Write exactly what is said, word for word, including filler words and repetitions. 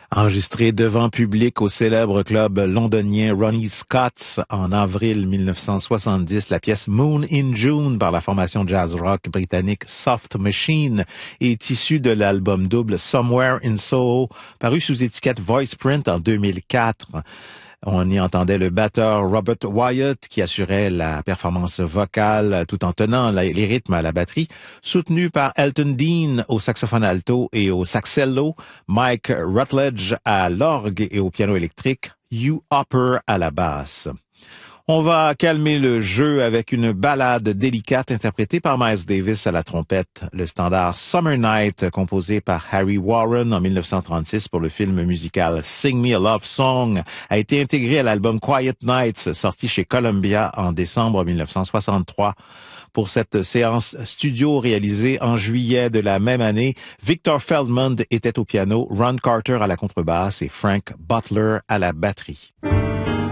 Enregistré devant public au célèbre club londonien Ronnie Scott's en avril mille neuf cent soixante-dix, la pièce Moon in June par la formation jazz rock britannique Soft Machine est issue de l'album double Somewhere in Soho, paru sous étiquette Voiceprint en deux mille quatre. On y entendait le batteur Robert Wyatt qui assurait la performance vocale tout en tenant les rythmes à la batterie, soutenu par Elton Dean au saxophone alto et au saxello, Mike Rutledge à l'orgue et au piano électrique, Hugh Hopper à la basse. On va calmer le jeu avec une ballade délicate interprétée par Miles Davis à la trompette, le standard Summer Night composé par Harry Warren en mille neuf cent trente-six pour le film musical Sing Me a Love Song a été intégré à l'album Quiet Nights sorti chez Columbia en décembre mille neuf cent soixante-trois. Pour cette séance studio réalisée en juillet de la même année, Victor Feldman était au piano, Ron Carter à la contrebasse et Frank Butler à la batterie.